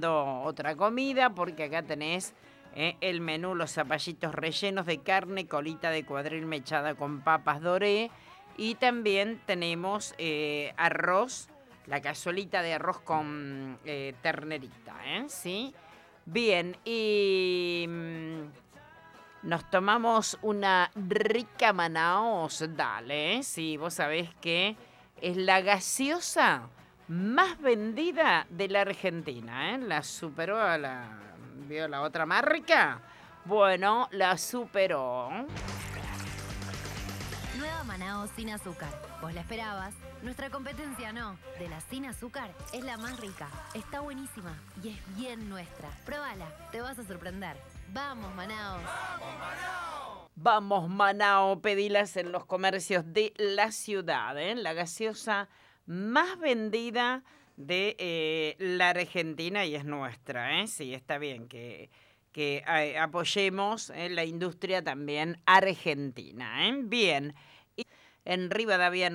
buscando otra comida, porque acá tenés el menú, los zapallitos rellenos de carne, colita de cuadril mechada con papas doré, y también tenemos arroz, la cazuelita de arroz con ternerita, ¿sí? Bien, y nos tomamos una rica Manaos, dale, sí, vos sabés que es la gaseosa más vendida de la Argentina, la superó a ¿vio la otra marca? Bueno, la superó. Nueva Manaos sin azúcar. Vos la esperabas, nuestra competencia no. De la sin azúcar es la más rica, está buenísima y es bien nuestra. Próbala, te vas a sorprender. ¡Vamos, Manaos! ¡Vamos, Manaos! Vamos, Manao, pedilas en los comercios de la ciudad, la gaseosa más vendida de la Argentina y es nuestra, sí, está bien que apoyemos la industria también argentina, Bien. En Rivadavia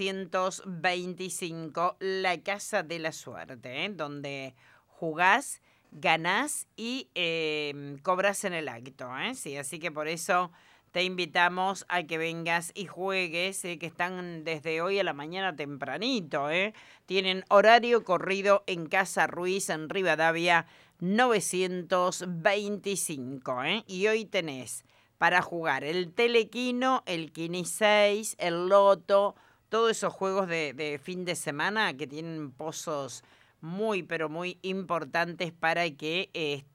925, la Casa de la Suerte, donde jugás, ganás y cobras en el acto, Sí, así que por eso te invitamos a que vengas y juegues, que están desde hoy a la mañana tempranito, Tienen horario corrido en Casa Ruiz, en Rivadavia 925, Y hoy tenés para jugar el Telequino, el Quini 6, el Loto, todos esos juegos de fin de semana que tienen pozos muy, pero muy importantes para que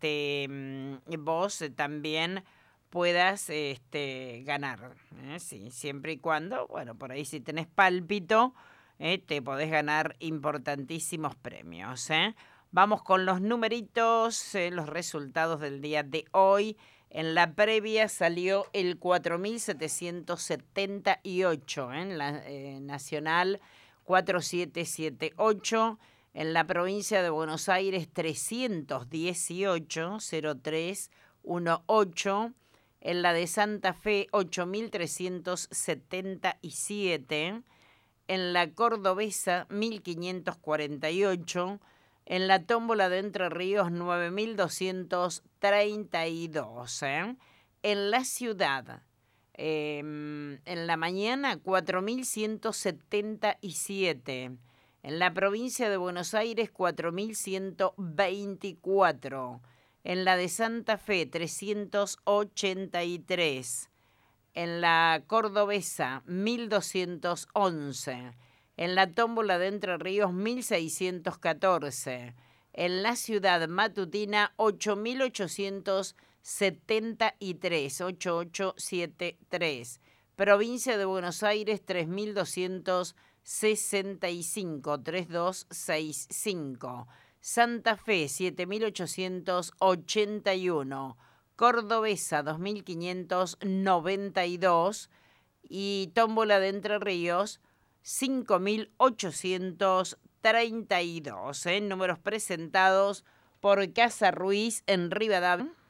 vos también puedas ganar. Sí, siempre y cuando, bueno, por ahí si tenés pálpito, te podés ganar importantísimos premios. Vamos con los numeritos, los resultados del día de hoy. En la previa salió el 4778, en la nacional 4778. En la provincia de Buenos Aires 318 0318. En la de Santa Fe 8377. En la cordobesa 1548. En la tómbola de Entre Ríos 9232. En la ciudad, en la mañana 4177. En la provincia de Buenos Aires 4124. En la de Santa Fe 383. En la cordobesa 1211. En la tómbola de Entre Ríos 1614. En la ciudad matutina 8873, 8873. Provincia de Buenos Aires 3265, 3265. Santa Fe 7881. Cordobesa 2592 y tómbola de Entre Ríos 5832, números presentados por Casa Ruiz en Rivadavia.